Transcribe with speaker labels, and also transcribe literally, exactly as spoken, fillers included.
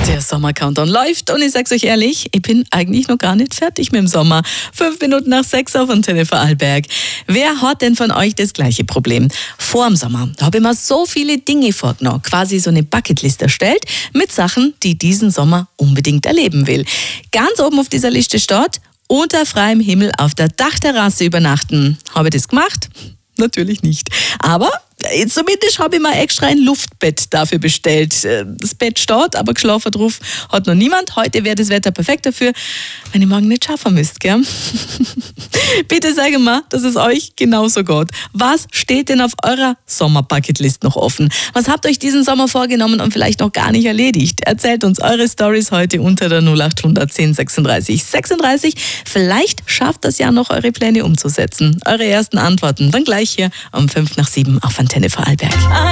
Speaker 1: Der Sommer-Countdown läuft und ich sag's euch ehrlich, ich bin eigentlich noch gar nicht fertig mit dem Sommer. Fünf Minuten nach sechs auf Antenne Vorarlberg. Wer hat denn von euch das gleiche Problem? Vor dem Sommer habe ich mir so viele Dinge vorgenommen, quasi so eine Bucketlist erstellt mit Sachen, die diesen Sommer unbedingt erleben will. Ganz oben auf dieser Liste steht, unter freiem Himmel auf der Dachterrasse übernachten. Habe ich das gemacht? Natürlich nicht. Aber zumindest habe ich mir extra ein Luftbett dafür bestellt. Das Bett steht, aber geschlafen drauf hat noch niemand. Heute wäre das Wetter perfekt dafür, wenn ihr morgen nicht schaffen müsst, gell? Bitte sag mal, dass es euch genauso geht. Was steht denn auf eurer Sommer-Bucketlist noch offen? Was habt ihr euch diesen Sommer vorgenommen und vielleicht noch gar nicht erledigt? Erzählt uns eure Storys heute unter der null acht hundert zehn sechsunddreißig sechsunddreißig. Vielleicht schafft das ja noch, eure Pläne umzusetzen. Eure ersten Antworten dann gleich hier um fünf nach sieben auf Antenne Vorarlberg.